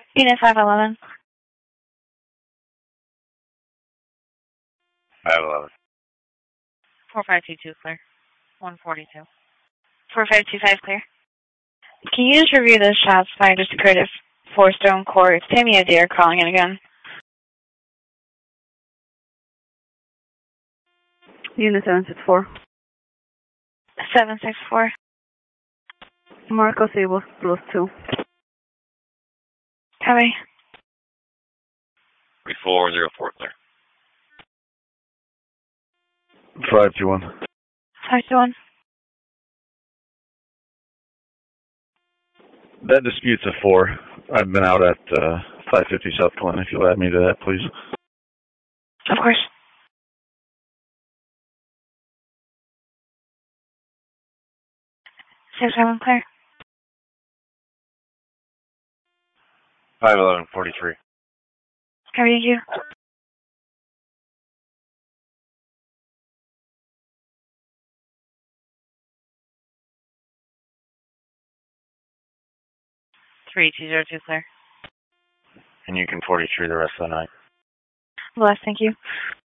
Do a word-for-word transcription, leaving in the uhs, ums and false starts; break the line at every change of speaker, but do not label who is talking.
Unit five eleven.
five eleven.
four five two two clear. one forty-two. four five two five clear. Can you just review those shots fired just occurred at four Stone Court? It's Tammy Adair calling in again.
Unit seven six four.
seven six four.
Marcos Able plus two.
Copy.
three four zero four clear.
five two one.
five two one.
That dispute's a four. I've been out at uh, five fifty South Glen. If you'll add me to that, please.
Of course. six seven clear.
five eleven forty-three.
Copy, thank you. three two zero two clear.
And you can forty-three the rest of the night.
Bless, thank you.